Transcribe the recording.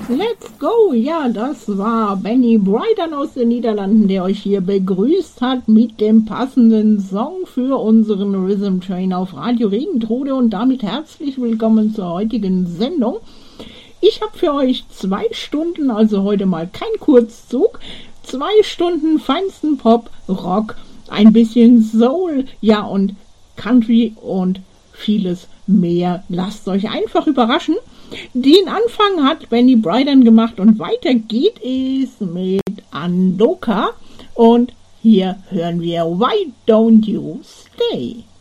Let's go! Ja, das war Benny Brydon aus den Niederlanden, der euch hier begrüßt hat mit dem passenden Song für unseren Rhythm Train auf Radio Regentrode und damit herzlich willkommen zur heutigen Sendung. Ich habe für euch 2 Stunden, also heute mal kein Kurzzug, 2 Stunden feinsten Pop, Rock, ein bisschen Soul, ja und Country und vieles mehr. Lasst euch einfach überraschen. Den Anfang hat Benny Brydon gemacht und weiter geht es mit Andoka und hier hören wir Why Don't You Stay?